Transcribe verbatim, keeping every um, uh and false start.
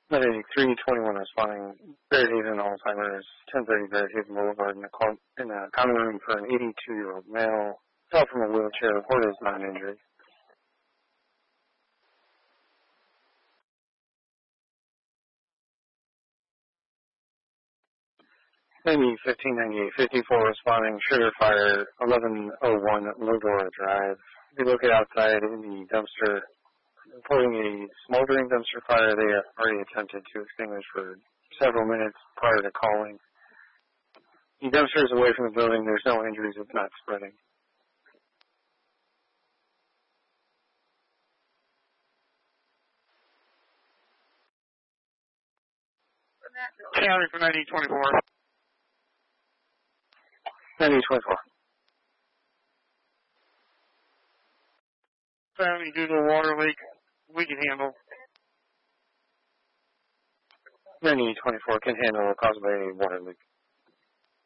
Medic three twenty-one responding. Fairhaven Alzheimer's, ten thirty Fairhaven Boulevard in a, call, in a common room for an eighty-two-year-old male. Fell from a wheelchair. Report is not an injury. Maybe fifteen ninety-eight fifty-four responding. Sugar fire, eleven oh one Lodora Drive. If you look at outside in the dumpster, reporting a smoldering dumpster fire. They already attempted to extinguish for several minutes prior to calling. The dumpster is away from the building. There's no injuries. It's not spreading. County for ninety twenty-four. ninety twenty-four. County due to a water leak. We can handle. ninety twenty-four can handle caused by a water leak.